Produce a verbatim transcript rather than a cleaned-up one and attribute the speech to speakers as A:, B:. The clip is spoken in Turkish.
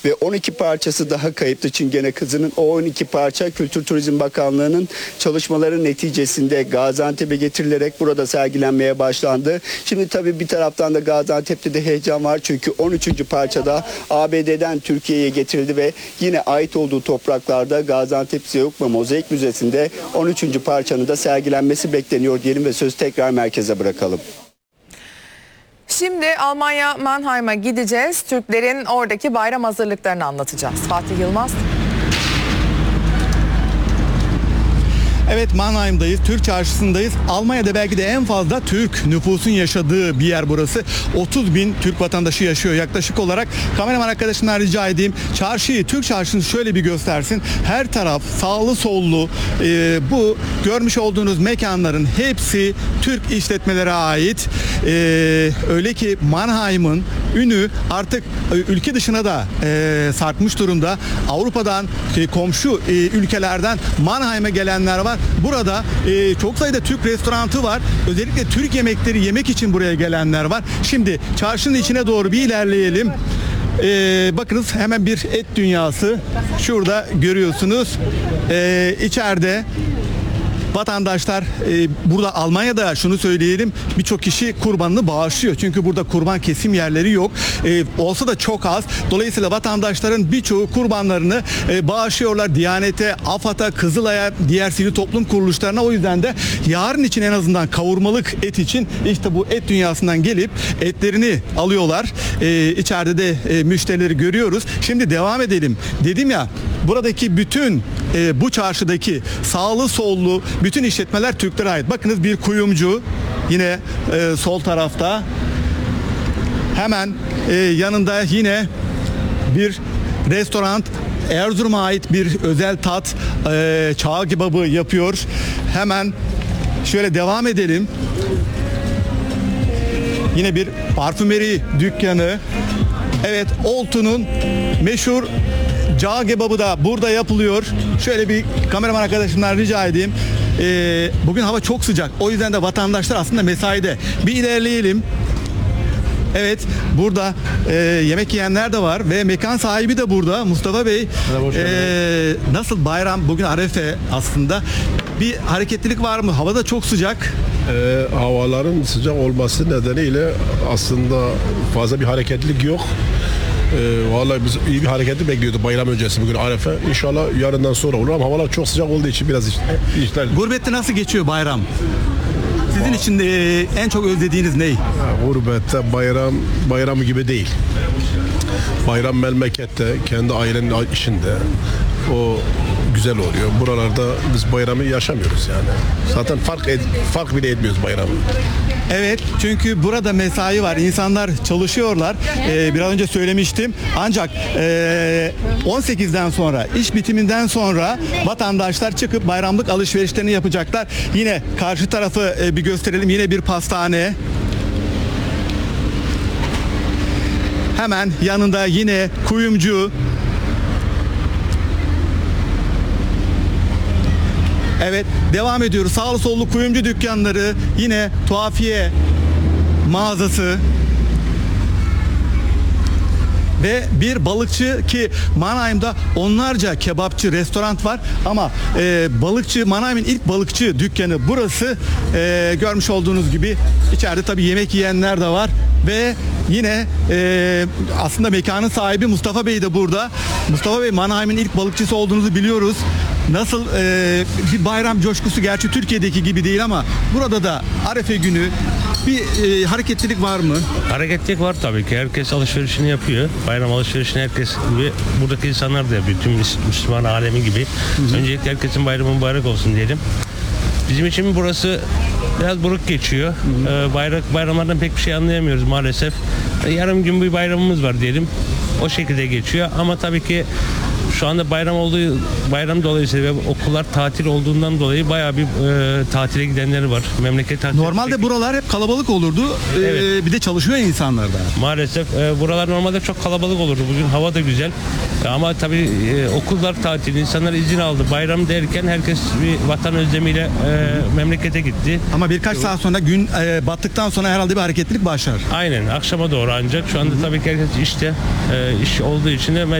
A: ve on iki parçası daha kayıptı Çingene Kızı'nın. O on iki parça Kültür Turizm Bakanlığı'nın çalışmaları neticesinde Gaziantep'e getirilerek burada sergilenmeye başlandı. Şimdi tabii bir taraftan da Gaziantep'te de heyecan var çünkü on üçüncü parçada A B D'den Türkiye'ye getirildi ve yine ait olduğu topraklarda Gaziantep Zeugma Mozaik Müzesi'nde on üçüncü parçanın da sergilenmesi bekleniyor diyelim ve sözü tekrar merkeze bırakalım.
B: Şimdi Almanya Mannheim'a gideceğiz. Türklerin oradaki bayram hazırlıklarını anlatacağız. Fatih Yılmaz.
C: Evet, Mannheim'dayız, Türk Çarşısı'ndayız. Almanya'da belki de en fazla Türk nüfusun yaşadığı bir yer burası. otuz bin Türk vatandaşı yaşıyor yaklaşık olarak. Kameraman arkadaşımdan rica edeyim. Çarşıyı, Türk Çarşısı'nı şöyle bir göstersin. Her taraf sağlı sollu. E, bu görmüş olduğunuz mekanların hepsi Türk işletmelere ait. E, öyle ki Mannheim'ın ünü artık ülke dışına da e, sarkmış durumda. Avrupa'dan, e, komşu e, ülkelerden Mannheim'e gelenler var. Burada e, çok sayıda Türk restoranı var. Özellikle Türk yemekleri yemek için buraya gelenler var. Şimdi çarşının içine doğru bir ilerleyelim. Ee, bakınız hemen bir et dünyası. Şurada görüyorsunuz. Ee, içeride vatandaşlar, e, burada Almanya'da şunu söyleyelim, birçok kişi kurbanını bağışlıyor. Çünkü burada kurban kesim yerleri yok. E, olsa da çok az. Dolayısıyla vatandaşların birçoğu kurbanlarını e, bağışlıyorlar. Diyanete, AFAD'a, Kızılay'a, diğer sivil toplum kuruluşlarına. O yüzden de yarın için en azından kavurmalık et için işte bu et dünyasından gelip etlerini alıyorlar. E, içeride de e, müşterileri görüyoruz. Şimdi devam edelim. Dedim ya, buradaki bütün e, bu çarşıdaki sağlı sollu bütün işletmeler Türklere ait. Bakınız bir kuyumcu yine e, sol tarafta. Hemen e, yanında yine bir restoran, Erzurum'a ait bir özel tat, e, çağ kebabı yapıyor. Hemen şöyle devam edelim. Yine bir parfümeri dükkanı. Evet, Oltu'nun meşhur cağ kebabı da burada yapılıyor. Şöyle bir kameraman arkadaşımdan rica edeyim. Ee, bugün hava çok sıcak. O yüzden de vatandaşlar aslında mesaide. Bir ilerleyelim. Evet, burada e, yemek yiyenler de var ve mekan sahibi de burada. Mustafa Bey, e, nasıl bayram bugün Arefe aslında? Bir hareketlilik var mı? Hava da çok sıcak.
D: E, havaların sıcak olması nedeniyle aslında fazla bir hareketlilik yok. Ee, vallahi biz iyi bir hareketi bekliyorduk bayram öncesi bugün Arefe. İnşallah yarından sonra olur ama havalar çok sıcak olduğu için biraz iş, işler...
C: Gurbette nasıl geçiyor bayram? Sizin için de en çok özlediğiniz ne?
D: Gurbette bayram bayramı gibi değil. Bayram memlekette, kendi ailenin işinde o güzel oluyor. Buralarda biz bayramı yaşamıyoruz yani. Zaten fark ed- fark bile etmiyoruz bayramı.
C: Evet, çünkü burada mesai var. İnsanlar çalışıyorlar. Ee, biraz önce söylemiştim. Ancak e, on sekizden sonra, iş bitiminden sonra vatandaşlar çıkıp bayramlık alışverişlerini yapacaklar. Yine karşı tarafı e, bir gösterelim. Yine bir pastane. Hemen yanında yine kuyumcu. Evet, devam ediyoruz. Sağlı sollu kuyumcu dükkanları, yine tuhafiye mağazası ve bir balıkçı, ki Mannheim'da onlarca kebapçı, restoran var ama e, balıkçı, Mannheim'in ilk balıkçı dükkanı burası. E, görmüş olduğunuz gibi içeride tabii yemek yiyenler de var ve yine e, aslında mekanın sahibi Mustafa Bey de burada. Mustafa Bey, Mannheim'in ilk balıkçısı olduğunuzu biliyoruz. Nasıl e, bir bayram coşkusu, gerçi Türkiye'deki gibi değil ama burada da Arefe günü bir e, hareketlilik var mı?
E: Hareketlilik var tabii ki. Herkes alışverişini yapıyor. Bayram alışverişini herkes gibi buradaki insanlar da yapıyor. Tüm Müslüman alemi gibi. Hı hı. Öncelikle herkesin bayramı mübarek olsun diyelim. Bizim için burası biraz buruk geçiyor. Ee, bayrak bayramlardan pek bir şey anlayamıyoruz maalesef. Ee, yarım gün bir bayramımız var diyelim. O şekilde geçiyor ama tabii ki şu anda bayram olduğu bayram dolayısıyla ve okullar tatil olduğundan dolayı bayağı bir e, tatile gidenleri var. Memleket tatili.
C: Normalde pek... buralar hep kalabalık olurdu. Ee, evet. Bir de çalışıyor insanlar da.
E: Maalesef e, buralar normalde çok kalabalık olurdu. Bugün hava da güzel. E, ama tabii e, okullar tatil, insanlar izin aldı. Bayram derken herkes bir vatan özlemiyle e, memlekete gitti. Ama birkaç saat sonra gün e, battıktan sonra herhalde bir hareketlilik başlar. Aynen. Akşama doğru ancak. Şu anda tabii ki herkes işte e, iş olduğu için de